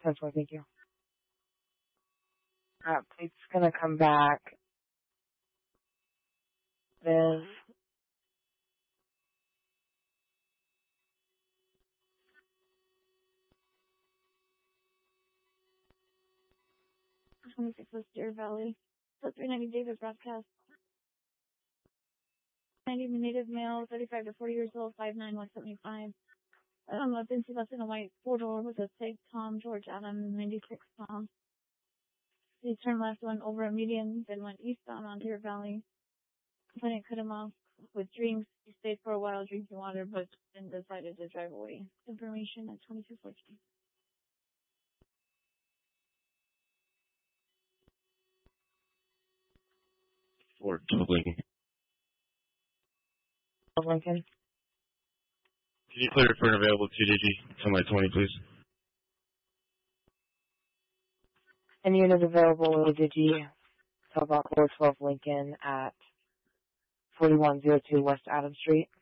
10-4, thank you. Plate's gonna come back. Then 26 West Deer Valley. So 390 David broadcast. 90 native male, 35 to 40 years old, 5'9", 175. Vinci left in a white four-door with a SIG Tom George Adam, 96 pounds. He turned left, went over a median, then went eastbound on Deer Valley. Lieutenant cut him off with drinks. He stayed for a while drinking water, but then decided to drive away. Information at 2214. 4-12 Lincoln. Lincoln. Can you clear for an available 2DG? Somebody 20, please. Any unit available, Digi, talk about 412 Lincoln at 4102 West Adams Street.